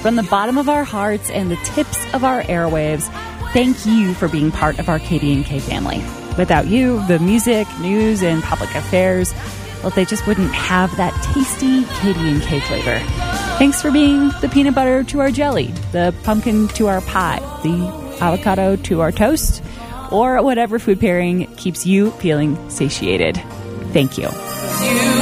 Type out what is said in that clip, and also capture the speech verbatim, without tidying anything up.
From the bottom of our hearts and the tips of our airwaves, thank you for being part of our K D and K family. Without you, the music, news, and public affairs, well, they just wouldn't have that tasty K D and K flavor. Thanks for being the peanut butter to our jelly, the pumpkin to our pie, the avocado to our toast, or whatever food pairing keeps you feeling satiated. Thank you. you